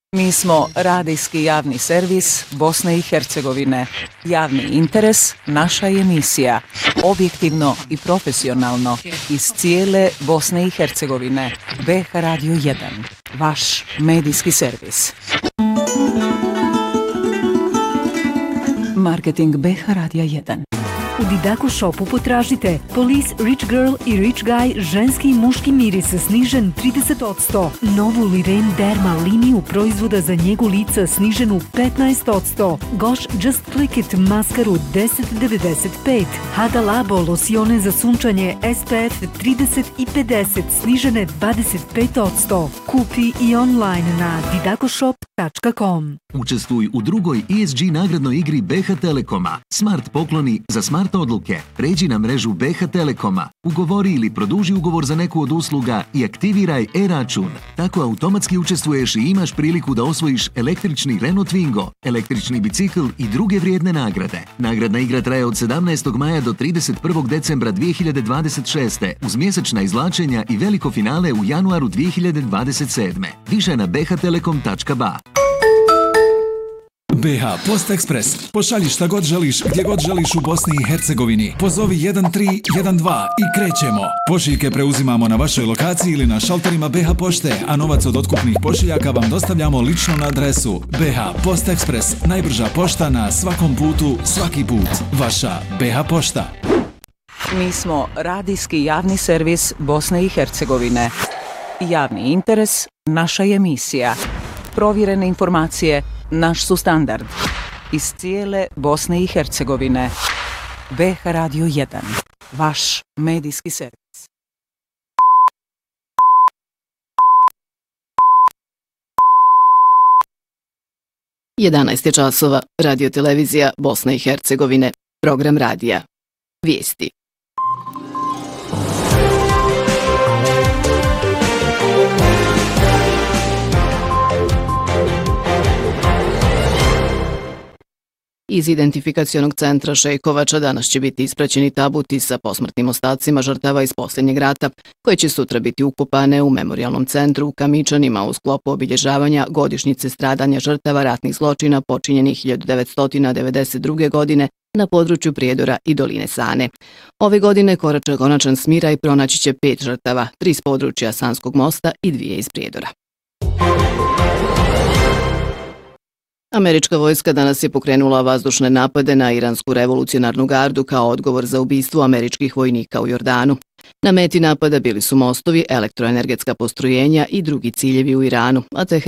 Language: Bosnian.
Mi smo radijski javni servis Bosne i Hercegovine. Javni interes, naša emisija. Objektivno i profesionalno iz cijele Bosne i Hercegovine. BH Radio 1. Vaš medijski servis. Marketing BH Radio 1. U Didako Shopu potražite Police Rich Girl i Rich Guy ženski i muški miris snižen 30%. Novu Liren Derma liniju proizvoda za njegu lica sniženu 15%. Gosh Just Click It maskaru 10,95. Hada Labo losione za sunčanje SPF 30 i 50 snižene 25%. Kupi i online na didakoshop.com. Učestvuj u drugoj ESG nagradnoj igri BH Telekoma. Smart pokloni za smart odluke. Pređi na mrežu BH Telekoma. Ugovori ili produži ugovor za neku od usluga i aktiviraj e-račun. Tako automatski učestvuješ i imaš priliku da osvojiš električni Renault Twingo, električni bicikl i druge vrijedne nagrade. Nagradna igra traje od 17. maja do 31. decembra 2026. uz mjesečna izvlačenja i veliko finale u januaru 2027. Više na bhtelekom.ba. BH Post Express. Pošalji šta god želiš, gdje god želiš u Bosni i Hercegovini. Pozovi 1312 i krećemo. Pošiljke preuzimamo na vašoj lokaciji ili na šalterima BH Pošte, a novac od otkupnih pošiljaka vam dostavljamo lično na adresu. BH Post Express. Najbrža pošta na svakom putu, svaki put. Vaša BH Pošta. Mi smo radijski javni servis Bosne i Hercegovine. Javni interes, naša emisija. Provjerene informacije, naš su standard. Iz cijele Bosne i Hercegovine. BH Radio 1. Vaš medijski servis. Jedanaest časova, radiotelevizija Bosne i Hercegovine, program radija. Vijesti. Iz identifikacionog centra Šejkovača danas će biti ispraćeni tabuti sa posmrtnim ostacima žrtava iz posljednjeg rata, koje će sutra biti ukopane u memorijalnom centru u Kamičanima u sklopu obilježavanja godišnjice stradanja žrtava ratnih zločina počinjenih 1992. godine na području Prijedora i doline Sane. Ove godine korača konačan smiraj pronaći će 5 žrtava, 3 s područja Sanskog mosta i 2 iz Prijedora. Američka vojska danas je pokrenula vazdušne napade na iransku revolucionarnu gardu kao odgovor za ubistvo američkih vojnika u Jordanu. Na meti napada bili su mostovi, elektroenergetska postrojenja i drugi ciljevi u Iranu, a Teheran